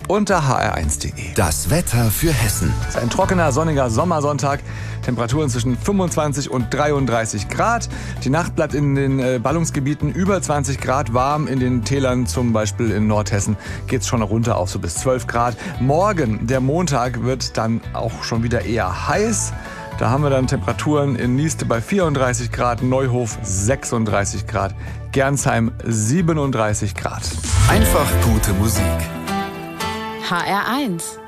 unter hr1.de. Das Wetter für Hessen. Es ist ein trockener, sonniger Sommersonntag. Temperaturen zwischen 25 und 33 Grad. Die Nacht bleibt in den Ballungsgebieten über 20 Grad warm. In den Tälern, zum Beispiel in Nordhessen, geht es schon runter auf so bis 12 Grad. Morgen, der Montag, wird dann auch schon wieder eher heiß. Da haben wir dann Temperaturen in Nieste bei 34 Grad, Neuhof 36 Grad, Gernsheim 37 Grad. Einfach gute Musik. HR1